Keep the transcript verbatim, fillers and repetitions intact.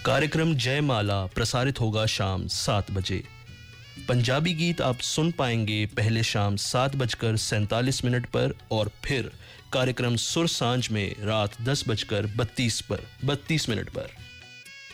कार्यक्रम जयमाला प्रसारित होगा शाम सात बजे। पंजाबी गीत आप सुन पाएंगे पहले शाम सात बजकर सैंतालीस मिनट पर और फिर कार्यक्रम सुर सांझ में रात दस बजकर बत्तीस पर बत्तीस मिनट पर।